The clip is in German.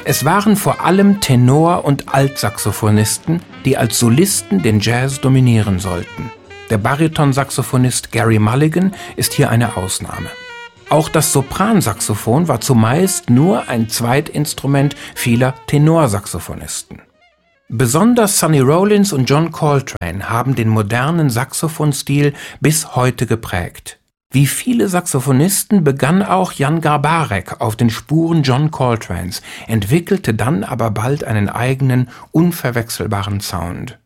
Es waren vor allem Tenor- und Altsaxophonisten, die als Solisten den Jazz dominieren sollten. Der Baritonsaxophonist Gary Mulligan ist hier eine Ausnahme. Auch das Sopransaxophon war zumeist nur ein Zweitinstrument vieler Tenorsaxophonisten. Besonders Sonny Rollins und John Coltrane haben den modernen Saxophonstil bis heute geprägt. Wie viele Saxophonisten begann auch Jan Garbarek auf den Spuren John Coltranes, entwickelte dann aber bald einen eigenen, unverwechselbaren Sound.